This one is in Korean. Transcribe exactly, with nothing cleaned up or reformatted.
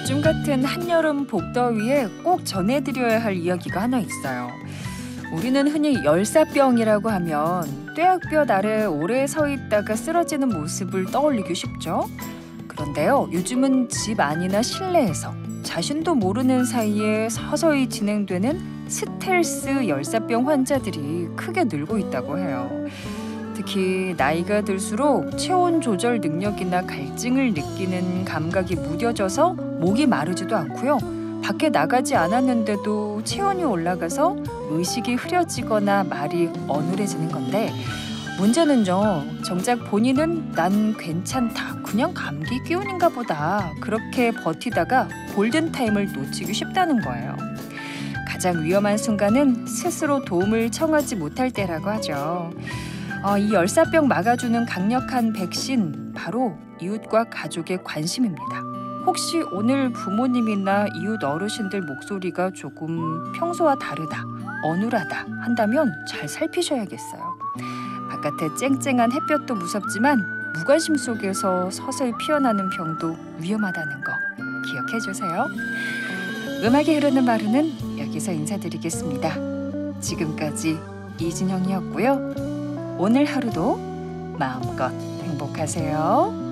요즘 같은 한여름 복더위에 꼭 전해드려야 할 이야기가 하나 있어요. 우리는 흔히 열사병이라고 하면 뙤약볕 아래 오래 서 있다가 쓰러지는 모습을 떠올리기 쉽죠. 그런데요, 요즘은 집 안이나 실내에서 자신도 모르는 사이에 서서히 진행되는 스텔스 열사병 환자들이 크게 늘고 있다고 해요. 특히 나이가 들수록 체온 조절 능력이나 갈증을 느끼는 감각이 무뎌져서 목이 마르지도 않고요. 밖에 나가지 않았는데도 체온이 올라가서 의식이 흐려지거나 말이 어눌해지는 건데, 문제는요, 정작 본인은 난 괜찮다, 그냥 감기 기운인가 보다, 그렇게 버티다가 골든타임을 놓치기 쉽다는 거예요. 가장 위험한 순간은 스스로 도움을 청하지 못할 때라고 하죠. 어, 이 열사병 막아주는 강력한 백신, 바로 이웃과 가족의 관심입니다. 혹시 오늘 부모님이나 이웃 어르신들 목소리가 조금 평소와 다르다, 어눌하다 한다면 잘 살피셔야겠어요. 바깥에 쨍쨍한 햇볕도 무섭지만 무관심 속에서 서서히 피어나는 병도 위험하다는 거 기억해 주세요. 음악이 흐르는 마루는 여기서 인사드리겠습니다. 지금까지 이진영이었고요. 오늘 하루도 마음껏 행복하세요.